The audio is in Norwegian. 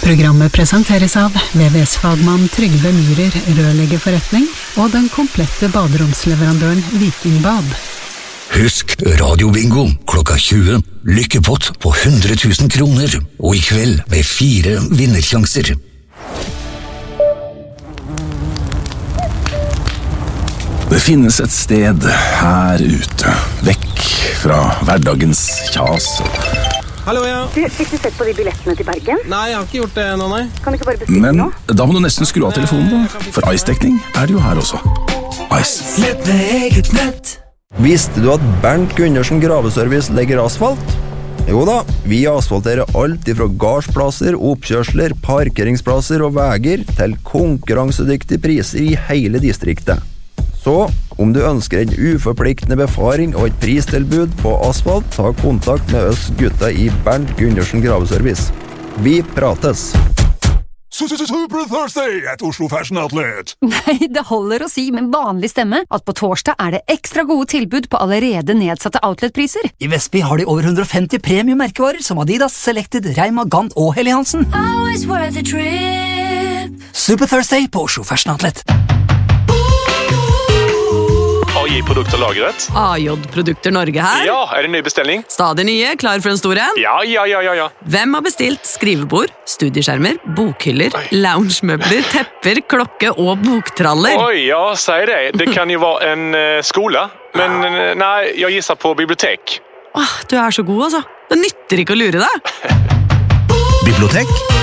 Programmet presenteres av VVS-fagmann Trygve Myhrer, rørleggerforretning og den komplette baderomsleverandøren Vikingbad. Husk Radio-bingo klokka 20. Lykkepott på 100 000 kroner, og i kveld med 4 vinnersjanser. Det finnes et sted her ute, vekk fra hverdagens kjas. Hallo, ja. Du, fikk du sett på de billettene til Bergen? Nei, jeg har ikke gjort det nå, nei. Kan du ikke bare bestille Men nå? da må du nesten skru av telefonen da, for Ice-dekning er det jo her også. Ice. Slett med eget nett. Visste du at Bernt Gundersen Graveservice legger asfalt? Jo da, vi asfalterer alt ifra gardsplasser, oppkjørsler, parkeringsplasser og veger til konkurransedyktige priser i hele distriktet. Så, om du ønsker en uforpliktende befaring og et pristilbud på asfalt, ta kontakt med oss gutta i Bernt Gundersen Graveservice. Vi prates! Super Thursday at Oslo Fashion Outlet. Nei, det holder å si med vanlig stemme at på torsdag er det ekstra gode tilbud på allerede nedsatte outletpriser. I Vestby har de over 150 premiummerkevarer som Adidas, Selected, Reima, Gant og Helly Hansen. Super Thursday på Oslo Fashion Outlet. AJ-produkter lagret. AJ-produkter Norge her. Ja, det en ny bestelling? Stadig nye, klar for en stor en? Ja. Hvem har bestilt skrivebord, studieskjermer, bokhyller, loungemøbler, tepper, klokke og boktraller? Oi, ja, sier det. Det kan jo være en skole, men nei, jeg gisser på bibliotek. Du er så god, altså. Det nytter ikke å lure deg. Bibliotek?